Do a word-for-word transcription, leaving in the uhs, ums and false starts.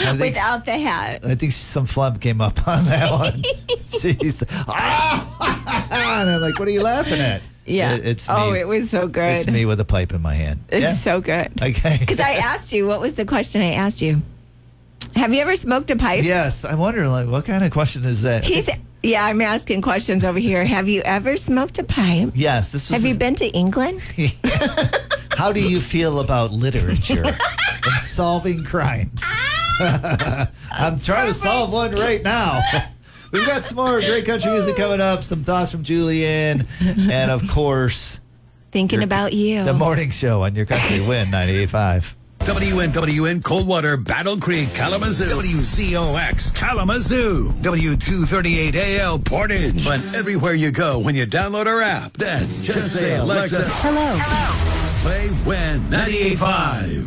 think, without the hat. I think some flub came up on that one. She's, ah! And I'm like, what are you laughing at? Yeah. It, it's me. Oh, it was so good. It's me with a pipe in my hand. It's yeah. so good. Okay. Because I asked you, what was the question I asked you? Have you ever smoked a pipe? Yes. I'm wondering, like, what kind of question is that? He's, yeah, I'm asking questions over here. Have you ever smoked a pipe? Yes. This was Have you been to England? How do you feel about literature and solving crimes? I'm trying to solve one right now. We've got some more great country music coming up, some thoughts from Julian, and of course, Thinking your, about you. The morning show on your country win ninety-eight point five. W N W N Coldwater, Battle Creek, Kalamazoo. W C O X, Kalamazoo. W two thirty-eight A L, Portage. But everywhere you go when you download our app, then just, just say, Alexa, Hello. Hello. Play Win ninety-eight point five.